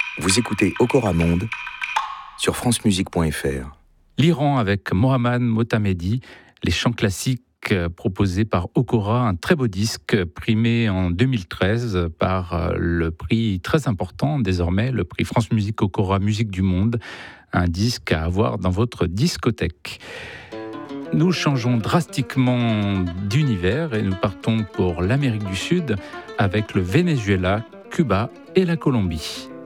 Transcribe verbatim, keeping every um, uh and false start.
Vous écoutez Okora Monde sur francemusique point f r. L'Iran avec Mohammad Motamedi, les chants classiques proposés par Okora, un très beau disque primé en deux mille treize par le prix très important désormais, le prix France Musique Okora Musique du Monde, un disque à avoir dans votre discothèque. Nous changeons drastiquement d'univers et nous partons pour l'Amérique du Sud avec le Venezuela, Cuba et la Colombie.